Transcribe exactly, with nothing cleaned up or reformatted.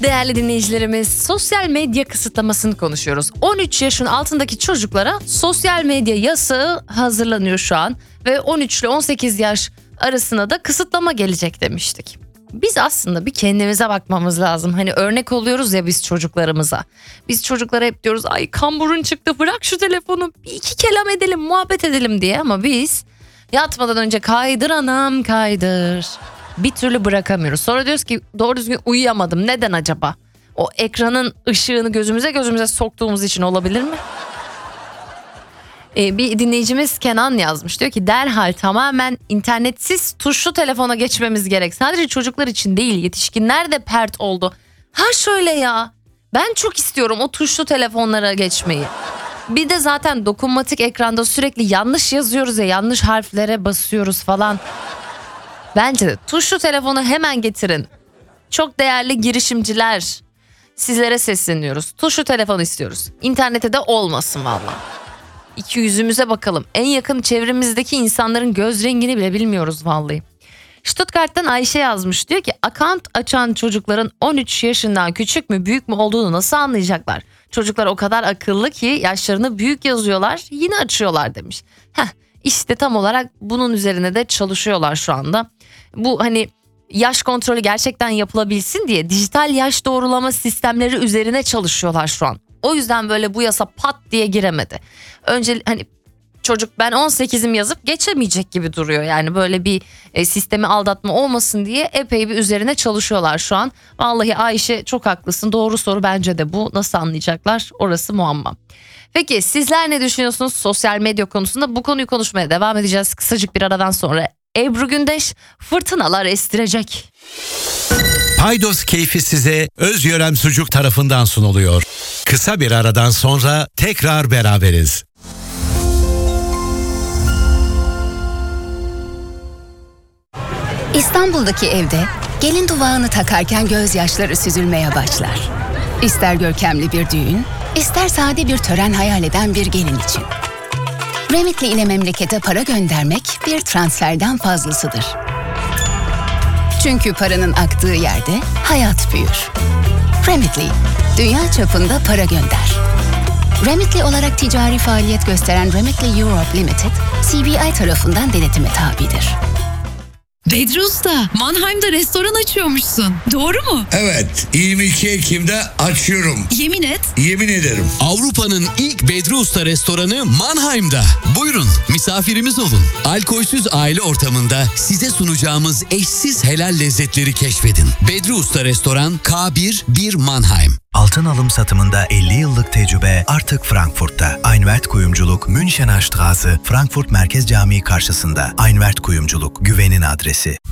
Değerli dinleyicilerimiz, sosyal medya kısıtlamasını konuşuyoruz. on üç yaşın altındaki çocuklara sosyal medya yasağı hazırlanıyor şu an ve on üç ile on sekiz yaş arasına da kısıtlama gelecek demiştik. Biz aslında bir kendimize bakmamız lazım. Hani örnek oluyoruz ya biz çocuklarımıza. Biz çocuklara hep diyoruz ay kamburun çıktı, bırak şu telefonu, bir iki kelam edelim, muhabbet edelim diye, ama biz yatmadan önce kaydır anam kaydır. Bir türlü bırakamıyoruz. Sonra diyoruz ki doğru düzgün uyuyamadım. Neden acaba? O ekranın ışığını gözümüze gözümüze soktuğumuz için olabilir mi? Ee, bir dinleyicimiz Kenan yazmış. Diyor ki derhal tamamen internetsiz tuşlu telefona geçmemiz gerek. Sadece çocuklar için değil, yetişkinler de pert oldu. Ha şöyle ya. Ben çok istiyorum o tuşlu telefonlara geçmeyi. Bir de zaten dokunmatik ekranda sürekli yanlış yazıyoruz ya, yanlış harflere basıyoruz falan. Bence de tuşlu telefonu hemen getirin. Çok değerli girişimciler, sizlere sesleniyoruz. Tuşlu telefon istiyoruz. İnternette de olmasın valla. İki yüzümüze bakalım. En yakın çevremizdeki insanların göz rengini bile bilmiyoruz vallahi. Stuttgart'tan Ayşe yazmış. Diyor ki account açan çocukların on üç yaşından küçük mü büyük mü olduğunu nasıl anlayacaklar? Çocuklar o kadar akıllı ki yaşlarını büyük yazıyorlar, yine açıyorlar demiş. Heh, işte tam olarak bunun üzerine de çalışıyorlar şu anda. Bu hani yaş kontrolü gerçekten yapılabilsin diye dijital yaş doğrulama sistemleri üzerine çalışıyorlar şu an. O yüzden böyle bu yasa pat diye giremedi. Önce hani çocuk ben on sekizim yazıp geçemeyecek gibi duruyor. Yani böyle bir e, sistemi aldatma olmasın diye epey bir üzerine çalışıyorlar şu an. Vallahi Ayşe çok haklısın, doğru soru bence de bu. Nasıl anlayacaklar, orası muamma. Peki sizler ne düşünüyorsunuz sosyal medya konusunda? Bu konuyu konuşmaya devam edeceğiz kısacık bir aradan sonra. Ebru Gündeş fırtınalar estirecek. Paydos keyfi size Özyörem Sucuk tarafından sunuluyor. Kısa bir aradan sonra tekrar beraberiz. İstanbul'daki evde gelin duvağını takarken gözyaşları süzülmeye başlar. İster görkemli bir düğün, ister sade bir tören hayal eden bir gelin için. Remitly ile memlekete para göndermek bir transferden fazlasıdır. Çünkü paranın aktığı yerde hayat büyür. Remitly, dünya çapında para gönder. Remitly olarak ticari faaliyet gösteren Remitly Europe Limited, C B I tarafından denetime tabidir. Bedri Usta, Mannheim'da restoran açıyormuşsun. Doğru mu? Evet, yirmi iki Ekim'de açıyorum. Yemin et. Yemin ederim. Avrupa'nın ilk Bedri Usta restoranı Mannheim'da. Buyurun, misafirimiz olun. Alkolsüz aile ortamında size sunacağımız eşsiz helal lezzetleri keşfedin. Bedri Usta Restoran K bir bir Mannheim. Altın alım satımında elli yıllık tecrübe artık Frankfurt'ta. Einwert Kuyumculuk, Münchener Straße, Frankfurt Merkez Camii karşısında. Einwert Kuyumculuk, güvenin adresi.